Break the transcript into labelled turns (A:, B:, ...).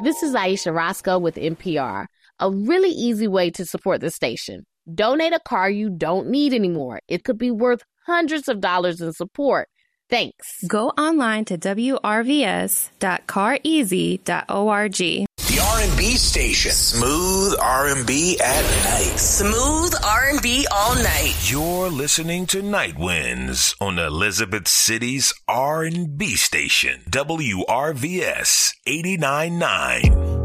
A: This is Aisha Roscoe with NPR. A really easy way to support the station. Donate a car you don't need anymore. It could be worth hundreds of dollars in support. Thanks.
B: Go online to wrvs.careasy.org.
C: The R&B station. Smooth R&B at night.
D: Smooth R&B all night.
E: You're listening to Night Winds on Elizabeth City's R&B station, WRVS 89.9.